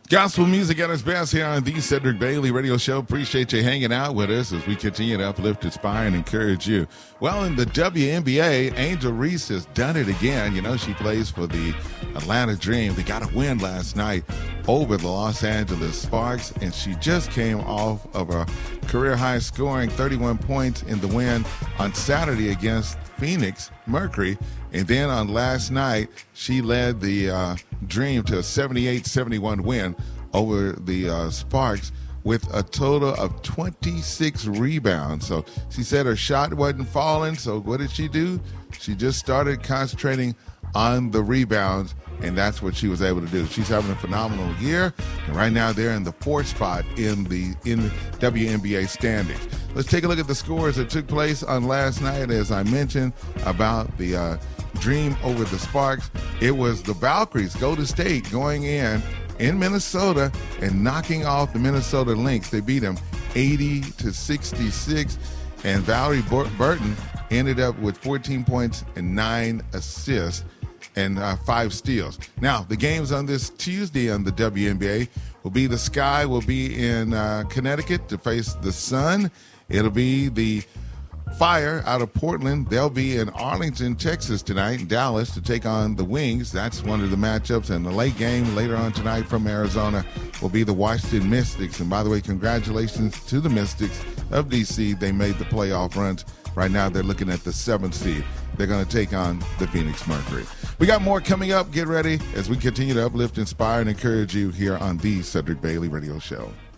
Gospel music at its best here on the Cedric Bailey Radio Show. Appreciate you hanging out with us as we continue to uplift, inspire, and encourage you. Well, in the WNBA, Angel Reese has done it again. You know, she plays for the Atlanta Dream. They got a win last night over the Los Angeles Sparks, and she just came off of a career-high scoring 31 points in the win on Saturday against Phoenix Mercury. And then on last night, she led the Dream to a 78-71 win over the Sparks with a total of 26 rebounds. So she said her shot wasn't falling. So what did she do? She just started concentrating on the rebounds, and that's what she was able to do. She's having a phenomenal year, and right now they're in the fourth spot in the WNBA standings. Let's take a look at the scores that took place on last night. As I mentioned about the Dream over the Sparks, it was the Valkyries, Golden State, going in Minnesota and knocking off the Minnesota Lynx. They beat them 80-66, and Valerie Burton ended up with 14 points and 9 assists and 5 steals. Now, the games on this Tuesday on the WNBA will be the Sky will be in Connecticut to face the Sun. It'll be the Fire out of Portland. They'll be in Arlington, Texas tonight, in Dallas, to take on the Wings. That's one of the matchups. And the late game later on tonight from Arizona will be the Washington Mystics. And by the way, congratulations to the Mystics of D.C. They made the playoff runs. Right now they're looking at the 7th seed. They're going to take on the Phoenix Mercury. We got more coming up. Get ready as we continue to uplift, inspire, and encourage you here on the Cedric Bailey Radio Show.